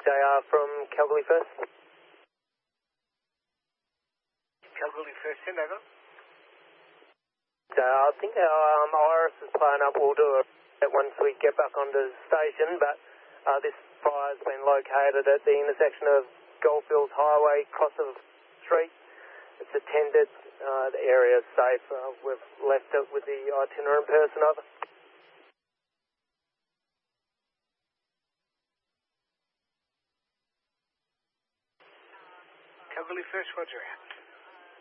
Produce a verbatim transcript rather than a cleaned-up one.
J R from Calgary First. Calgary First, send over. So I think our um, Iris is playing up. We'll do it once we get back onto the station, but uh, this fire's been located at the intersection of Goldfields Highway, cross of street. It's attended. Uh, the area is safe. Uh, we've left it with the itinerant person over. Calgary First, roger.